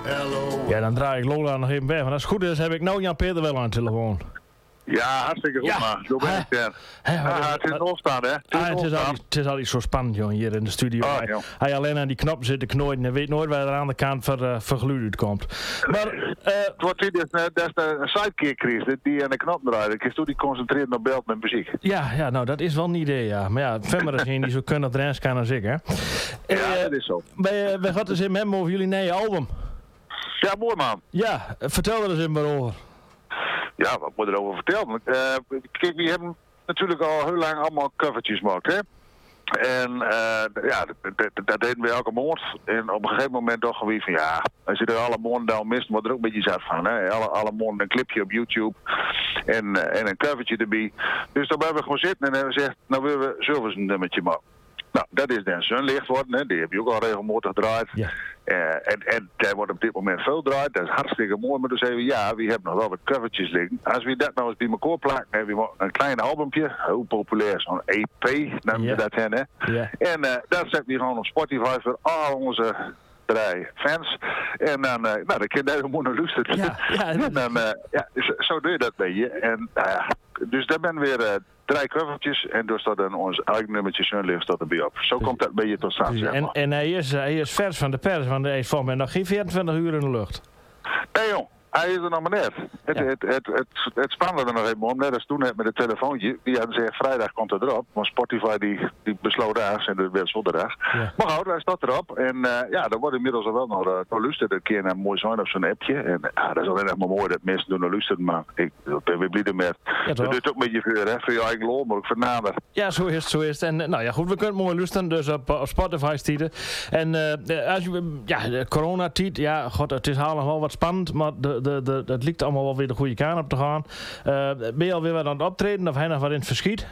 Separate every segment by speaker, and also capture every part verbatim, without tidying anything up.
Speaker 1: Hello.
Speaker 2: Ja, dan draai ik Lola nog even weg. Maar als het goed is, heb ik nou Jan-Peter wel aan de telefoon.
Speaker 1: Ja, hartstikke goed,
Speaker 2: Ja.
Speaker 1: maar zo ben ik er.
Speaker 2: Hè,
Speaker 1: Ja,
Speaker 2: wat-
Speaker 1: het is
Speaker 2: wat-
Speaker 1: opstaan, hè? Het is
Speaker 2: Ah, het, is
Speaker 1: opstaan.
Speaker 2: altijd, het is altijd zo spannend, joh, hier in de studio.
Speaker 1: Oh,
Speaker 2: hij,
Speaker 1: joh.
Speaker 2: hij alleen aan die knop zit te knooien en weet nooit waar er aan de kant voor, uh, voor geluid uitkomt. Maar, eh,
Speaker 1: Het wordt hier dus, eh, dat is de sidekick-crisis die aan de knop draait. Ik toen die concentreert op beeld met muziek.
Speaker 2: ja, ja, nou, dat is wel een idee, ja. Maar ja, Femmer is een die zo kunnen drens kan als ik, hè.
Speaker 1: Ja,
Speaker 2: Eh,
Speaker 1: dat is zo.
Speaker 2: Wij, wij gaan eens in hem over jullie nieuwe album.
Speaker 1: Ja, mooi man.
Speaker 2: Ja, vertel er eens in maar over.
Speaker 1: Ja, wat moet je erover vertellen? Uh, kijk, we hebben natuurlijk al heel lang allemaal covertjes gemaakt, hè? En uh, ja, dat, dat, dat deden we elke maand. En op een gegeven moment dachten we van ja, als je er alle maanden dan mist, wordt er ook een beetje zat van. Hè? Alle, alle maanden een clipje op YouTube en, uh, en een covertje erbij. Dus dan hebben we gewoon zitten en hebben we gezegd, nou willen we zelf eens een nummertje maken. Nou, dat is dan Sunlicht worden, hè? Die heb je ook al regelmatig gedraaid.
Speaker 2: Ja.
Speaker 1: Uh, en, en daar wordt op dit moment veel gedraaid, dat is hartstikke mooi. Maar dan zeggen we, ja, we hebben nog wel wat covertjes liggen. Als we dat nou eens bij elkaar plakken, hebben we een klein albumpje, heel populair, zo'n E P, noemen
Speaker 2: Ja.
Speaker 1: we dat hen, hè.
Speaker 2: Ja.
Speaker 1: En uh, dat zetten we gewoon op Spotify voor al onze drie fans. En dan, uh, nou, dan kun je daar gewoon naar luisteren.
Speaker 2: Ja, ja,
Speaker 1: en dan, uh, ja, zo, zo doe je dat bij je. En, uh, dus daar ben weer uh, drie covertjes en dus staat dan ons eigen nummertje Sunlicht staat erbij op. Zo komt dat een beetje tot stand, zeg
Speaker 2: En,
Speaker 1: maar.
Speaker 2: en hij, is, hij is vers van de pers, want hij is volgens mij nog geen vierentwintig uur in de lucht.
Speaker 1: Nee joh, hij is er nog maar net. Het,
Speaker 2: Ja.
Speaker 1: het, het, het, het spannende er nog even om, net als toen net met het telefoontje. Die hadden gezegd, vrijdag komt het erop. Maar Spotify die, die besloot daags en dat werd zondag.
Speaker 2: Ja.
Speaker 1: Maar goed, hij staat erop. En uh, ja, dan wordt inmiddels al wel nog uh, nog luisteren. Een keer naar mooi zijn op zo'n appje. En ja, dat is alleen nog maar mooi dat mensen doen nog luisteren. Maar ik ben weer blij met.
Speaker 2: Ja,
Speaker 1: dat
Speaker 2: toch?
Speaker 1: doet ook een beetje voor, hè, voor je eigen lol, maar ook voor nader.
Speaker 2: Ja, zo is het, zo is het. En eh, nou ja, goed, we kunnen mooi luisteren, dus op, op Spotify stieten. En uh, als je, ja, de coronatijd, ja, god, het is allemaal wel wat spannend, maar de, de, de, het lijkt allemaal wel weer de goede kant op te gaan. Uh, ben je alweer wat aan het optreden of hij nog wat in het verschiet?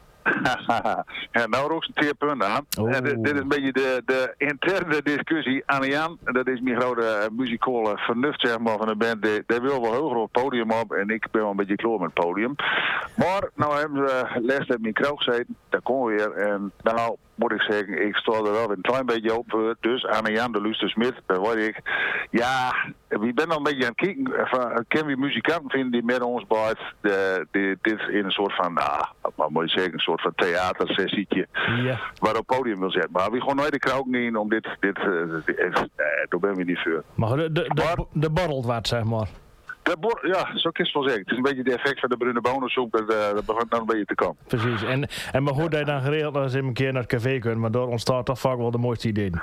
Speaker 1: Ja, nou ook een twee punten aan.
Speaker 2: Oh.
Speaker 1: En dit, dit is een beetje de, de interne discussie aan Jan. Dat is mijn grote uh, muzikale vernuft, zeg maar, van de band. Die, die wil wel heel groot podium op en ik ben wel een beetje kloor met het podium. Maar nou hebben we les in mijn kroeg gezeten, daar komen we weer. En nou moet ik zeggen, ik sta er wel weer een klein beetje op voor. Dus aan Jan de Luster Smit, daar word ik. Ja, we ben al een beetje aan het kijken. Van, ken we muzikanten vinden die met ons bij de, de, dit in een soort van, nou, wat moet je zeggen, een soort van theatersessietje.
Speaker 2: Ja.
Speaker 1: Waar op het podium wil zetten. Maar we gaan nooit de kroeg niet in om dit, dit, uh, dit uh, daar ben we niet voor.
Speaker 2: Maar de, de, de, de borrelt wat, zeg maar.
Speaker 1: De bor- ja, zo kun je het wel zeggen. Het is een beetje de effect van de bruine bonensoep. Dat, uh, dat begint nou een beetje te komen.
Speaker 2: Precies. En, en maar goed dat je dan geregeld als je een keer naar het café kunt, maar door ontstaat toch vaak wel de mooiste ideeën.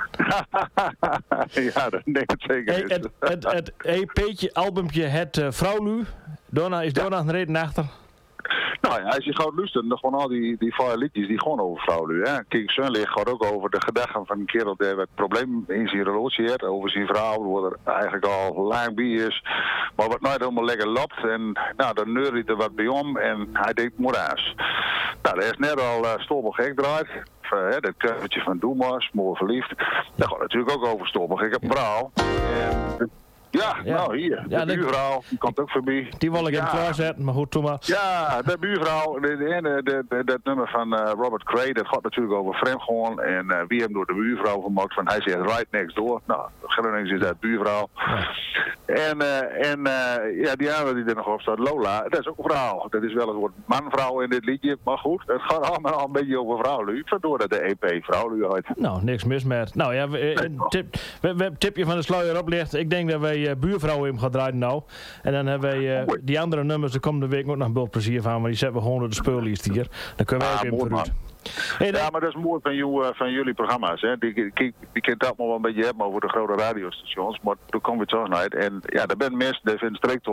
Speaker 1: Ja, dat denk ik zeker.
Speaker 2: Hey,
Speaker 1: is.
Speaker 2: het, het, het E P'tje, albumpje, het uh, Vrouwlu. Daarna is daar nog een reden achter.
Speaker 1: Nou ja, als je gaat luisteren, dan gewoon al die, die vier liedjes die gewoon over vrouwen. Hè. Kijk, Sunlicht gaat ook over de gedachten van een kerel die het probleem in zijn relatie heeft. Over zijn vrouw, waar er eigenlijk al lang bij is. Maar wat nooit helemaal lekker loopt. En nou, dan neurt hij er wat bij om en hij denkt moeraas. Nou, daar is net al uh, Stoppelgek draait. Of, uh, dat covertje van Doe maar, mooi verliefd. Dat gaat natuurlijk ook over Stoppelgek. Ik heb een vrouw. En, ja,
Speaker 2: Ja.
Speaker 1: nou hier,
Speaker 2: Ja,
Speaker 1: de
Speaker 2: dat-
Speaker 1: buurvrouw, die komt ook voorbij.
Speaker 2: Die wil ik in
Speaker 1: Ja.
Speaker 2: klaarzetten, maar goed, doe maar.
Speaker 1: Ja, de buurvrouw, de, de, de, de, de- dat nummer van uh, Robert Cray, dat gaat natuurlijk over vreemdgaan. En uh, wie hem door de buurvrouw gemaakt van hij zegt right next door. Nou, Gronings is dat buurvrouw.
Speaker 2: Ja.
Speaker 1: En, uh, en uh, ja, die andere die er nog op staat, Lola, dat is ook een vrouw. Dat is wel een woord man-vrouw in dit liedje. Maar goed, het gaat allemaal al een beetje over vrouwlu. Vandoor dat de E P vrouwlu uit.
Speaker 2: Nou, niks mis met. Nou ja, we, eh, een tip, we, we hebben tipje van de sluier oplicht. Ik denk dat wij uh, buurvrouwen in gaan draaien nou. En dan hebben wij uh, die andere nummers de komende week ook nog veel plezier van. Maar die zetten we gewoon door de speurlijst hier. Dan kunnen wij
Speaker 1: Ah,
Speaker 2: ook even
Speaker 1: mooi,
Speaker 2: vooruit.
Speaker 1: man.
Speaker 2: Hey, dan-
Speaker 1: Ja, maar dat is mooi van, jou, uh, van jullie programma's. Hè. Die, die, die, die kent dat wel een beetje hebben over de grote radiostations. Maar toen komen we toch uit. En ja, er zijn mensen die vinden strikt